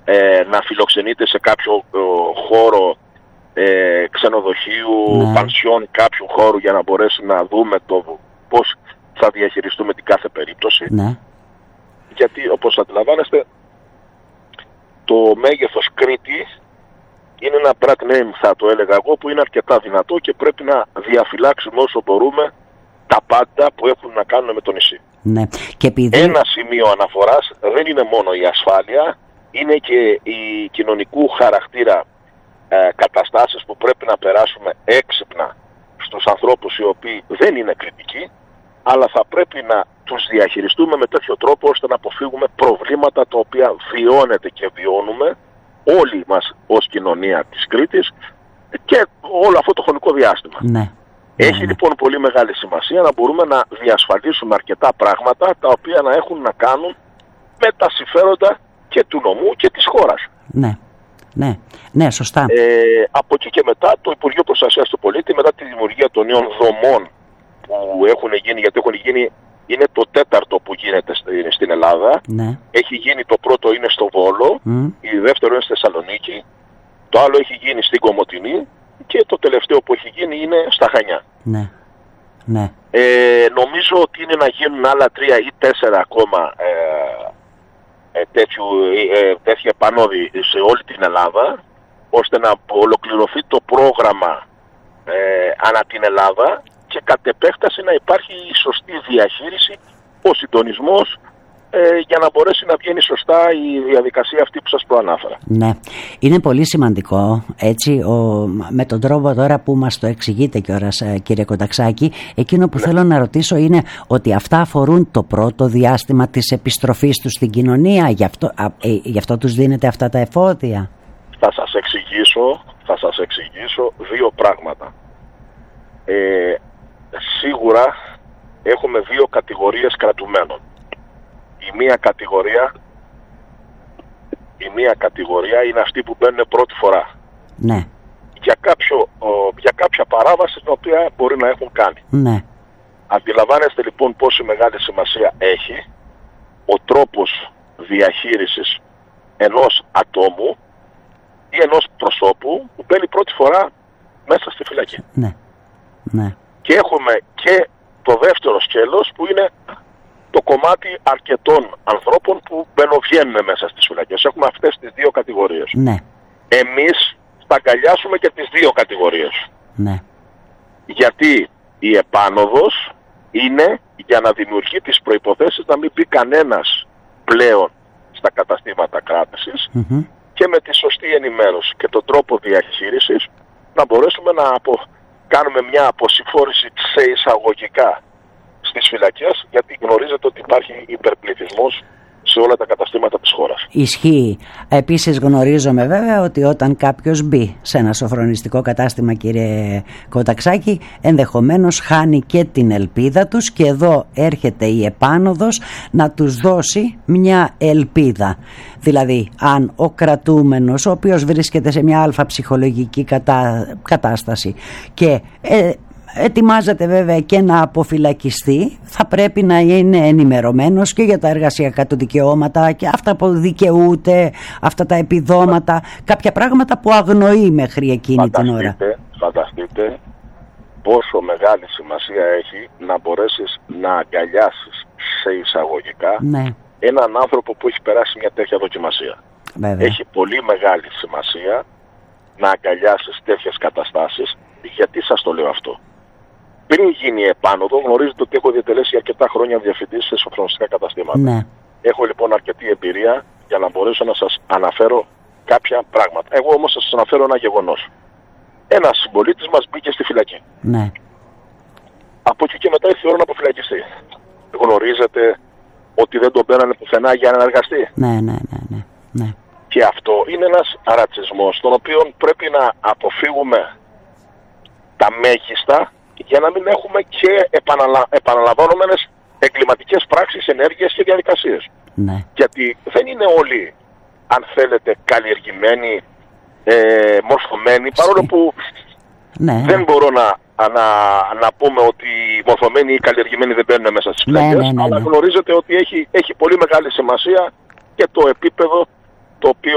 να φιλοξενείτε σε κάποιο χώρο ξενοδοχείου, πανσιόν, κάποιου χώρου, για να μπορέσει να δούμε πώς θα διαχειριστούμε την κάθε περίπτωση. Ναι. Γιατί όπως αντιλαμβάνεστε, το μέγεθος Κρήτης είναι ένα brand name, θα το έλεγα εγώ, που είναι αρκετά δυνατό και πρέπει να διαφυλάξουμε όσο μπορούμε τα πάντα που έχουν να κάνουν με το νησί. Ναι. Και επειδή... Ένα σημείο αναφοράς δεν είναι μόνο η ασφάλεια, είναι και οι κοινωνικού χαρακτήρα καταστάσεις που πρέπει να περάσουμε έξυπνα στους ανθρώπους οι οποίοι δεν είναι κριτικοί, αλλά θα πρέπει να τους διαχειριστούμε με τέτοιο τρόπο ώστε να αποφύγουμε προβλήματα τα οποία βιώνεται και βιώνουμε όλοι μας ως κοινωνία της Κρήτης και όλο αυτό το χρονικό διάστημα. Ναι. Έχει λοιπόν πολύ μεγάλη σημασία να μπορούμε να διασφαλίσουμε αρκετά πράγματα τα οποία να έχουν να κάνουν με τα συμφέροντα και του νομού και της χώρας. Ναι. Ναι, ναι, σωστά. Από εκεί και μετά το Υπουργείο Προστασίας του Πολίτη, μετά τη δημιουργία των νέων δομών που έχουν γίνει, γιατί έχουν γίνει, είναι το τέταρτο που γίνεται στην Ελλάδα. Ναι. Έχει γίνει, το πρώτο είναι στο Βόλο, η δεύτερο είναι στη Θεσσαλονίκη, το άλλο έχει γίνει στην Κομοτηνή και το τελευταίο που έχει γίνει είναι στα Χανιά. Ναι. Ναι. Νομίζω ότι είναι να γίνουν άλλα 3 ή 4 ακόμα τέτοια πανώδη σε όλη την Ελλάδα, ώστε να ολοκληρωθεί το πρόγραμμα ανά την Ελλάδα και κατ' επέκταση να υπάρχει η σωστή διαχείριση, ο συντονισμός, για να μπορέσει να βγαίνει σωστά η διαδικασία αυτή που σας προανάφερα. Ναι, είναι πολύ σημαντικό, έτσι, με τον τρόπο τώρα που μας το εξηγείτε κιόλας, κύριε Κονταξάκη. Εκείνο που θέλω να ρωτήσω είναι ότι αυτά αφορούν το πρώτο διάστημα της επιστροφής τους στην κοινωνία, γι' αυτό τους δίνετε αυτά τα εφόδια. Θα σας εξηγήσω δύο πράγματα. Σίγουρα έχουμε δύο κατηγορίες κρατουμένων. Η μία κατηγορία είναι αυτοί που μπαίνουν πρώτη φορά. Ναι. Για κάποια παράβαση την οποία μπορεί να έχουν κάνει. Ναι. Αντιλαμβάνεστε λοιπόν πόση μεγάλη σημασία έχει ο τρόπος διαχείρισης ενός ατόμου ή ενός προσώπου που μπαίνει πρώτη φορά μέσα στη φυλακή. Ναι. Ναι. Και έχουμε και το δεύτερο σκέλος που είναι το κομμάτι αρκετών ανθρώπων που μπαινοβγαίνουν μέσα στις φυλακές. Έχουμε αυτές τις δύο κατηγορίες. Ναι. Εμείς θα αγκαλιάσουμε και τις δύο κατηγορίες. Ναι. Γιατί η επάνωδος είναι για να δημιουργεί τις προϋποθέσεις να μην μπει κανένας πλέον στα καταστήματα κράτησης και με τη σωστή ενημέρωση και τον τρόπο διαχείρισης να μπορέσουμε να κάνουμε μια αποσυμφόρηση σε εισαγωγικά στις φυλακές, γιατί γνωρίζετε ότι υπάρχει υπερπληθυσμός σε όλα τα καταστήματα της χώρας. Ισχύει. Επίσης γνωρίζομαι βέβαια ότι όταν κάποιος μπει σε ένα σοφρονιστικό κατάστημα, κύριε Κονταξάκη, ενδεχομένως χάνει και την ελπίδα τους, και εδώ έρχεται η επάνωδος να τους δώσει μια ελπίδα. Δηλαδή αν ο κρατούμενος, ο οποίος βρίσκεται σε μια αλφα ψυχολογική κατάσταση και ετοιμάζεται βέβαια και να αποφυλακιστεί, θα πρέπει να είναι ενημερωμένος και για τα εργασιακά του δικαιώματα και αυτά που δικαιούται, αυτά τα επιδόματα, κάποια πράγματα που αγνοεί μέχρι εκείνη την ώρα. Φανταστείτε πόσο μεγάλη σημασία έχει να μπορέσεις να αγκαλιάσεις σε εισαγωγικά έναν άνθρωπο που έχει περάσει μια τέτοια δοκιμασία. Βέβαια. Έχει πολύ μεγάλη σημασία να αγκαλιάσεις τέτοιες καταστάσεις. Γιατί σας το λέω αυτό? Πριν γίνει η επάνωδο, γνωρίζετε ότι έχω διατελέσει αρκετά χρόνια διευθυντής σε σοφρονιστικά καταστήματα. Ναι. Έχω λοιπόν αρκετή εμπειρία για να μπορέσω να σας αναφέρω κάποια πράγματα. Εγώ όμως θα σας αναφέρω ένα γεγονός. Ένας συμπολίτης μας μπήκε στη φυλακή. Ναι. Από εκεί και μετά ήρθε η ώρα να αποφυλακιστεί. Γνωρίζετε ότι δεν τον παίρνανε πουθενά για να εργαστεί. Ναι. Και αυτό είναι ένας ρατσισμός, τον οποίο πρέπει να αποφύγουμε τα μέγιστα, για να μην έχουμε και επαναλαμβανόμενες εγκληματικές πράξεις, ενέργειες και διαδικασίες. Ναι. Γιατί δεν είναι όλοι, αν θέλετε, καλλιεργημένοι, μορφωμένοι, παρόλο που δεν μπορώ να πούμε ότι οι μορφωμένοι ή οι καλλιεργημένοι δεν μπαίνουν μέσα στις φυλακές, αλλά γνωρίζετε ότι έχει πολύ μεγάλη σημασία και το επίπεδο το οποίο